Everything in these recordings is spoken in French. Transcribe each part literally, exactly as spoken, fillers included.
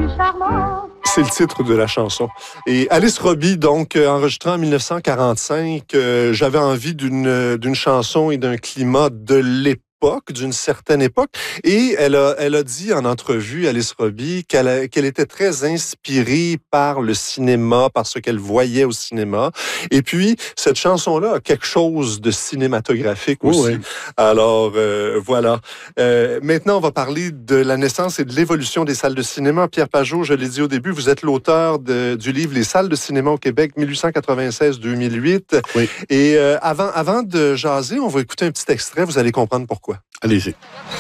charmante. C'est le titre de la chanson. Et Alice Robbie, donc, euh, enregistrée en dix-neuf cent quarante-cinq, euh, j'avais envie d'une d'une chanson et d'un climat de l'époque, d'une certaine époque. Et elle a, elle a dit en entrevue, Alice Robbie, qu'elle qu'elle était très inspirée par le cinéma, par ce qu'elle voyait au cinéma. Et puis, cette chanson-là a quelque chose de cinématographique aussi. Oui, oui. Alors, euh, voilà. Euh, maintenant, on va parler de la naissance et de l'évolution des salles de cinéma. Pierre Pajot, je l'ai dit au début, vous êtes l'auteur de, du livre Les salles de cinéma au Québec, mille huit cent quatre-vingt-seize à deux mille huit. Oui. Et euh, avant, avant de jaser, on va écouter un petit extrait, vous allez comprendre pourquoi. Allez-y.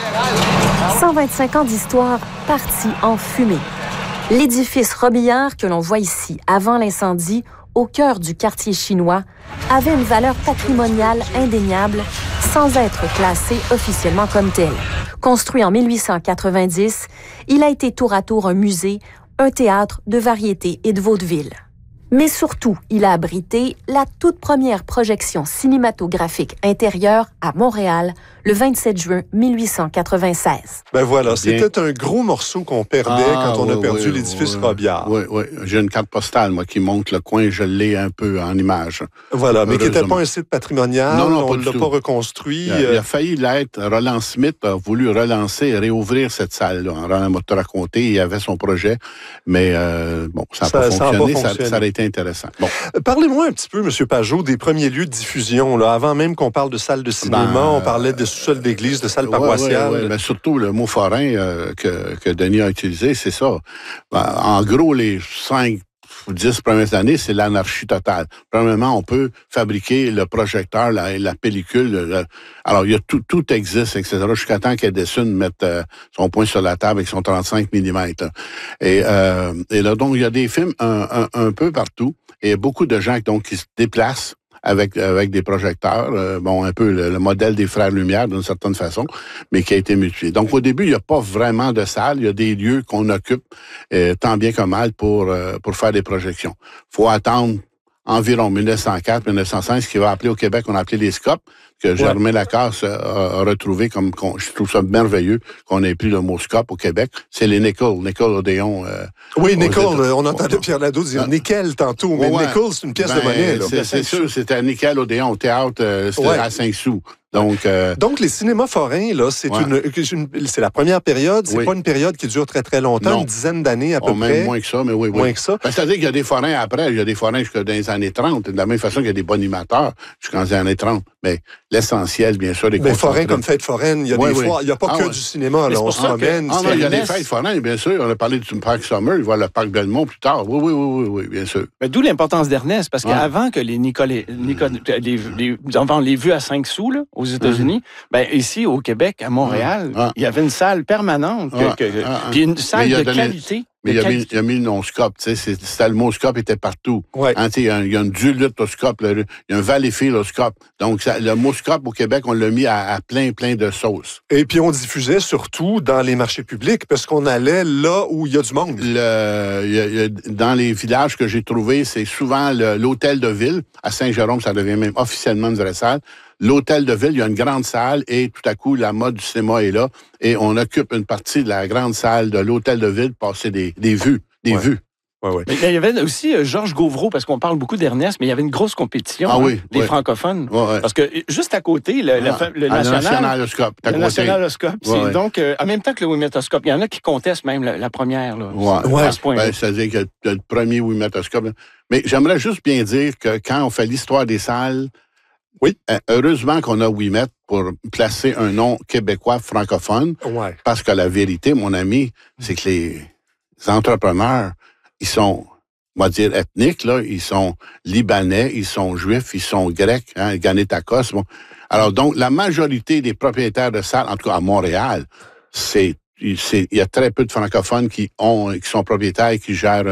cent vingt-cinq ans d'histoire partis en fumée. L'édifice Robillard que l'on voit ici, avant l'incendie, au cœur du quartier chinois, avait une valeur patrimoniale indéniable sans être classé officiellement comme tel. Construit en mille huit cent quatre-vingt-dix, il a été tour à tour un musée, un théâtre de variété et de vaudeville. Mais surtout, il a abrité la toute première projection cinématographique intérieure à Montréal le vingt-sept juin mille huit cent quatre-vingt-seize. Ben voilà, c'était un gros morceau qu'on perdait ah, quand on oui, a perdu oui, l'édifice oui, Robillard. Oui, oui. J'ai une carte postale, moi, qui montre le coin, je l'ai un peu en image. Voilà, mais qui n'était pas un site patrimonial, non, non, on ne l'a pas reconstruit. Il a, il a failli l'être. Roland Smith a voulu relancer et réouvrir cette salle-là. Roland m'a tout raconté, il avait son projet, mais euh, bon, ça n'a pas, pas fonctionné, ça, ça aurait été intéressant. Bon. Parlez-moi un petit peu, M. Pajot, des premiers lieux de diffusion. Là. Avant même qu'on parle de salles de cinéma, ben, on parlait de sous-sols d'église, de salles paroissiales. Oui, oui, mais surtout, le mot forain euh, que, que Denis a utilisé, c'est ça. Ben, en gros, les cinq ou dix premières années, c'est l'anarchie totale. Premièrement, on peut fabriquer le projecteur, la, la pellicule. Le, alors, il y a tout, tout existe, et cetera. Jusqu'à temps qu'Edison mette euh, son poing sur la table avec son trente-cinq millimètres. Et, euh, et là, donc, il y a des films un, un, un peu partout. Et il y a beaucoup de gens donc, qui se déplacent avec avec des projecteurs, euh, bon, un peu le, le modèle des Frères Lumière d'une certaine façon, mais qui a été mutué. Donc, au début, il n'y a pas vraiment de salle. Il y a des lieux qu'on occupe euh, tant bien que mal pour euh, pour faire des projections. Faut attendre environ mille neuf cent quatre, mille neuf cent cinq, ce qui va appeler au Québec, on a appelé les scopes, que Germain ouais. Lacasse a, a retrouvé comme, je trouve ça merveilleux qu'on ait pris le mot scope au Québec. C'est les Nickel, Nickel Odéon. Euh, oui, Nickel, on entendait Pierre Nadeau dire ah. Nickel tantôt, mais ouais. Nickel, c'est une pièce ben, de monnaie. Là. C'est, c'est sûr, c'était Nickel Odéon au théâtre, euh, c'était ouais. à cinq sous. Donc, euh, Donc, les cinémas forains, là, c'est ouais. une, une, c'est la première période. C'est oui. pas une période qui dure très, très longtemps, non. une dizaine d'années à peu oh, près. Même moins que ça, mais oui, oui. Moins que ça. Ben, c'est-à-dire qu'il y a des forains après, il y a des forains jusqu'à dans les années trente, de la même façon qu'il y a des bonimateurs jusqu'aux années trente. Mais l'essentiel, bien sûr, les Mais forains comme fête foraine, il y a oui, des oui. fois, il n'y a pas ah, que ouais. du cinéma, là, on se promène. Ah non, il y a des fêtes foraines, bien sûr. On a parlé du parc Summer, il va le parc Belmont plus tard. Oui, oui, oui, oui, oui bien sûr. Mais d'où l'importance d'Ernest, parce qu'avant que les Nicolas, Nicolas les, les, on les vues à cinq sous, là, aux États-Unis, mm-hmm. ben ici, au Québec, à Montréal, ah. il y avait une salle permanente, que, ah. que, ah. puis une salle de donné... qualité. Mais il a, mis, il a mis le non-scope, tu sais, c'était le mot scope était partout. Ouais. Hein, il y a, il y a un dulutoscope, il y a un valleyfield-oscope. Donc, ça, le mot scope au Québec, on l'a mis à, à plein, plein de sauces. Et puis, on diffusait surtout dans les marchés publics, parce qu'on allait là où il y a du monde. Le, il y a, il y a, dans les villages que j'ai trouvés, c'est souvent le, l'hôtel de ville. À Saint-Jérôme, ça devient même officiellement une vraie salle. L'hôtel de ville, il y a une grande salle et tout à coup, la mode du cinéma est là et on occupe une partie de la grande salle de l'hôtel de ville pour passer des, des vues, des ouais. vues. Ouais, ouais. Mais il y avait aussi euh, Georges Gauvreau, parce qu'on parle beaucoup d'Ernest, mais il y avait une grosse compétition ah, hein, oui, des oui. francophones. Ouais, ouais. Parce que juste à côté, le, ah, le, le national... Le nationaloscope. Le nationaloscope. C'est ouais, donc, euh, en même temps que le wimétoscope, il y en a qui contestent même la, la première. Là, ouais. Ouais. À ce point-là. Ben, c'est-à-dire que le, le premier wimétoscope... Mais j'aimerais juste bien dire que quand on fait l'histoire des salles, oui, heureusement qu'on a Ouimet pour placer un nom québécois francophone, ouais. parce que la vérité, mon ami, c'est que les entrepreneurs, ils sont, on va dire, ethniques, là, ils sont libanais, ils sont juifs, ils sont grecs, hein, Ganétakos. Bon. Alors donc, la majorité des propriétaires de salles, en tout cas à Montréal, c'est, c'est, il y a très peu de francophones qui ont, qui sont propriétaires et qui gèrent